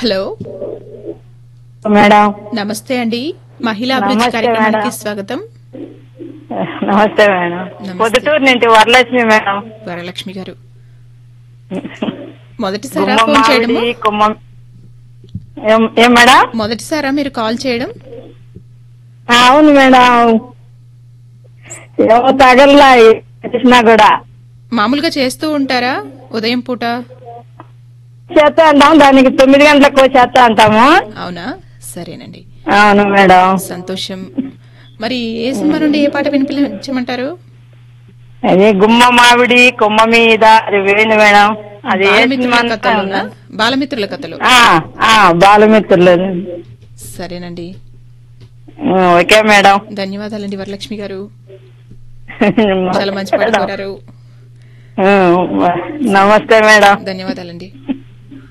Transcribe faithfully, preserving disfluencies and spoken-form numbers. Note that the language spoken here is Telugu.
Hello madam. నమస్తే అండి, మహిళా అభిరుచి నమస్తే కార్యక్రమానికి మేడం. స్వాగతం. నమస్తే మేడం. నమస్తే. పొద్దుటూరు నుంచి వరలక్ష్మి మేడం. వరలక్ష్మి గారు మొదటిసారా గుమ్మ ఫోన్ చేయడము? మామిడి కుమ్మ ఏం ఏం మేడం? మొదటిసారా మీరు కాల్ చేయడం? ఆ, అవును మేడం. ఏమో తగల్లా కృష్ణ కూడా మామూలుగా చేస్తూ ఉంటారా ఉదయం పూట? చేస్తా అంటాం, దానికి తొమ్మిది గంటలకు చేస్తా అంటాము. అవునా, సరేనండి, అవును మేడం. సంతోషం. మరి ఏ సినిమా నుండి ఏ పాట వినిపించమంటారు? అదే గుమ్మ మామిడి కొమ్మ మీద, అది వేణు మేడం. అది ఏ సినిమా బాలమిత్రుల కథలునా? బాలమిత్రుల కథలు. ఆ, ఆ, బాలమిత్రులు. సరేనండి, ఓకే మేడం. ధన్యవాదాలండి వరలక్ష్మి గారు, చాలా మంచి పాట కోరారు. నమస్తే మేడం. ధన్యవాదాలండి.